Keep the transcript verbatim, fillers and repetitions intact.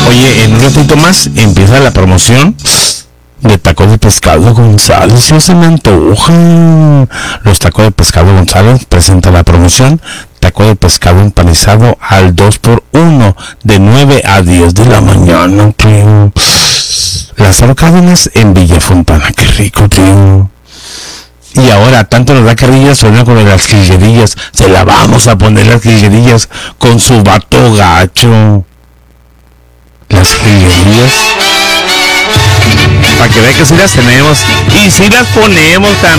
Oye, en un ratito más empieza la promoción de taco de pescado González. Ya se me antojan. Los tacos de pescado González presenta la promoción taco de pescado empanizado al dos por uno de nueve a diez de la mañana, tío. Las Cárdenas en Villa Fontana. Qué rico, tío. Y ahora tanto nos da carrilla suena con las quillerillas. Se la vamos a poner las quillerillas con su vato gacho. Las quillerillas. Para que vean que sí las tenemos. Y sí las ponemos también.